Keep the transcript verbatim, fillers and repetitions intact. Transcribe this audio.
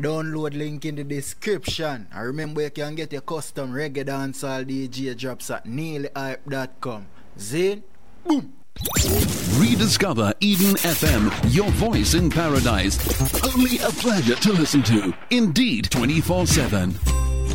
Download link in the description. And remember, you can get your custom reggae dancehall D J drops at neely hype dot com. Zane, boom. Rediscover Eden F M, your voice in paradise. Only a pleasure to listen to. Indeed, twenty-four seven.